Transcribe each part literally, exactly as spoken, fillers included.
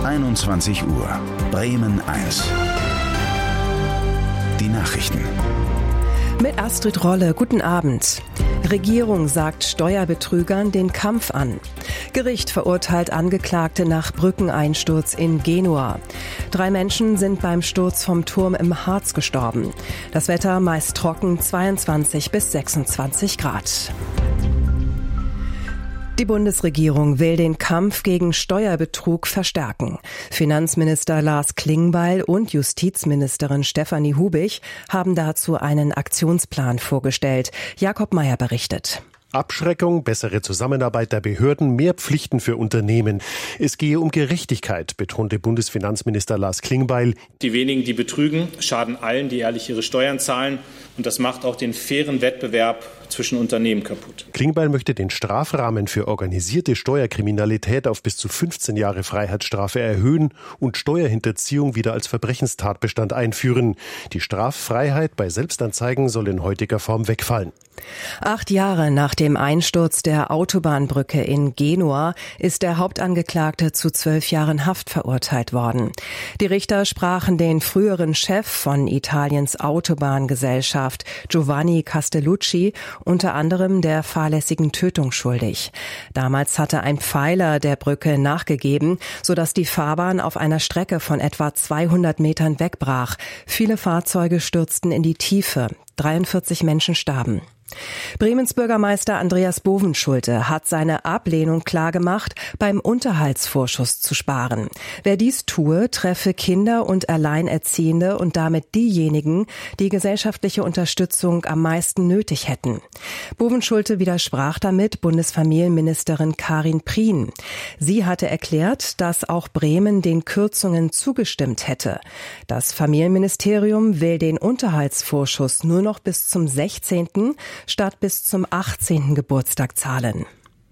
einundzwanzig Uhr. Bremen eins. Die Nachrichten. Mit Astrid Rolle, guten Abend. Regierung sagt Steuerbetrügern den Kampf an. Gericht verurteilt Angeklagte nach Brückeneinsturz in Genua. Drei Menschen sind beim Sturz vom Turm im Harz gestorben. Das Wetter meist trocken, zweiundzwanzig bis sechsundzwanzig Grad. Die Bundesregierung will den Kampf gegen Steuerbetrug verstärken. Finanzminister Lars Klingbeil und Justizministerin Stefanie Hubich haben dazu einen Aktionsplan vorgestellt. Jakob Mayer berichtet. Abschreckung, bessere Zusammenarbeit der Behörden, mehr Pflichten für Unternehmen. Es gehe um Gerechtigkeit, betonte Bundesfinanzminister Lars Klingbeil. Die wenigen, die betrügen, schaden allen, die ehrlich ihre Steuern zahlen. Und das macht auch den fairen Wettbewerb zwischen Unternehmen kaputt. Klingbeil möchte den Strafrahmen für organisierte Steuerkriminalität auf bis zu fünfzehn Jahre Freiheitsstrafe erhöhen und Steuerhinterziehung wieder als Verbrechenstatbestand einführen. Die Straffreiheit bei Selbstanzeigen soll in heutiger Form wegfallen. Acht Jahre nach dem Einsturz der Autobahnbrücke in Genua ist der Hauptangeklagte zu zwölf Jahren Haft verurteilt worden. Die Richter sprachen den früheren Chef von Italiens Autobahngesellschaft, Giovanni Castellucci, unter anderem der fahrlässigen Tötung schuldig. Damals hatte ein Pfeiler der Brücke nachgegeben, sodass die Fahrbahn auf einer Strecke von etwa zweihundert Metern wegbrach. Viele Fahrzeuge stürzten in die Tiefe. dreiundvierzig Menschen starben. Bremens Bürgermeister Andreas Bovenschulte hat seine Ablehnung klargemacht, beim Unterhaltsvorschuss zu sparen. Wer dies tue, treffe Kinder und Alleinerziehende und damit diejenigen, die gesellschaftliche Unterstützung am meisten nötig hätten. Bovenschulte widersprach damit Bundesfamilienministerin Karin Prien. Sie hatte erklärt, dass auch Bremen den Kürzungen zugestimmt hätte. Das Familienministerium will den Unterhaltsvorschuss nur noch bis zum sechzehnten statt bis zum achtzehnten Geburtstag zahlen.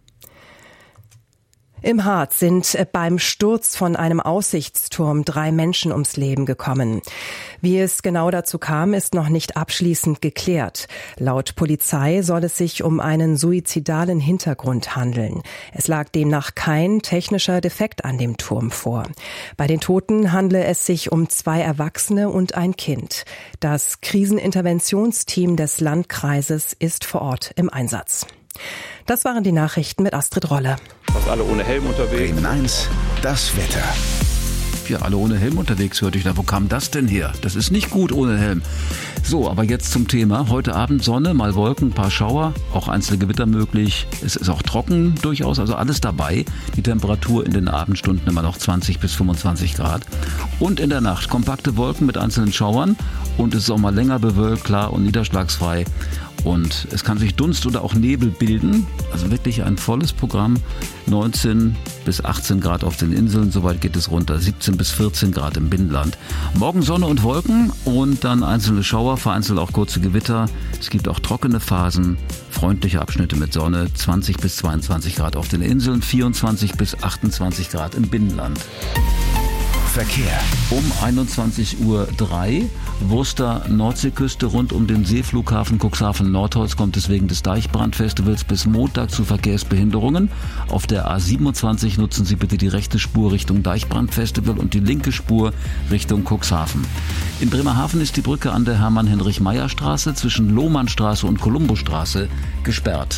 Im Harz sind beim Sturz von einem Aussichtsturm drei Menschen ums Leben gekommen. Wie es genau dazu kam, ist noch nicht abschließend geklärt. Laut Polizei soll es sich um einen suizidalen Hintergrund handeln. Es lag demnach kein technischer Defekt an dem Turm vor. Bei den Toten handle es sich um zwei Erwachsene und ein Kind. Das Kriseninterventionsteam des Landkreises ist vor Ort im Einsatz. Das waren die Nachrichten mit Astrid Rolle. Fast alle ohne Helm unterwegs. Bremen eins, das Wetter. Ja, alle ohne Helm unterwegs, hörte ich da. Wo kam das denn her? Das ist nicht gut ohne Helm. So, aber jetzt zum Thema. Heute Abend Sonne, mal Wolken, ein paar Schauer, auch einzelne Gewitter möglich. Es ist auch trocken durchaus, also alles dabei. Die Temperatur in den Abendstunden immer noch zwanzig bis fünfundzwanzig Grad. Und in der Nacht kompakte Wolken mit einzelnen Schauern. Und es ist auch mal länger bewölkt, klar und niederschlagsfrei. Und es kann sich Dunst oder auch Nebel bilden. Also wirklich ein volles Programm. neunzehn bis achtzehn Grad auf den Inseln, soweit geht es runter. siebzehn bis vierzehn Grad im Binnenland. Morgen Sonne und Wolken und dann einzelne Schauer, vereinzelt auch kurze Gewitter. Es gibt auch trockene Phasen, freundliche Abschnitte mit Sonne. zwanzig bis zweiundzwanzig Grad auf den Inseln, vierundzwanzig bis achtundzwanzig Grad im Binnenland. Verkehr. Um einundzwanzig Uhr drei, Wurster Nordseeküste rund um den Seeflughafen Cuxhaven-Nordholz kommt es wegen des Deichbrandfestivals bis Montag zu Verkehrsbehinderungen. Auf der A siebenundzwanzig nutzen Sie bitte die rechte Spur Richtung Deichbrandfestival und die linke Spur Richtung Cuxhaven. In Bremerhaven ist die Brücke an der Hermann-Heinrich-Meyer-Straße zwischen Lohmannstraße und Kolumbostraße gesperrt.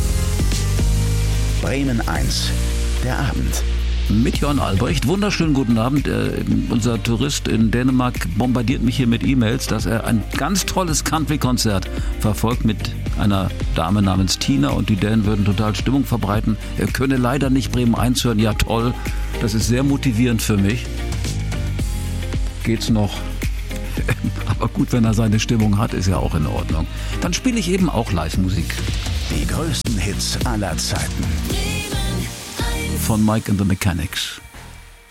Bremen eins, der Abend. Mit Jörn Albrecht. Wunderschönen guten Abend. Äh, unser Tourist in Dänemark bombardiert mich hier mit E-Mails, dass er ein ganz tolles Country-Konzert verfolgt mit einer Dame namens Tina und die Dänen würden total Stimmung verbreiten. Er könne leider nicht Bremen eins hören. Ja, toll. Das ist sehr motivierend für mich. Geht's noch? Aber gut, wenn er seine Stimmung hat, ist ja auch in Ordnung. Dann spiele ich eben auch Live-Musik. Die größten Hits aller Zeiten. Von Mike and the Mechanics.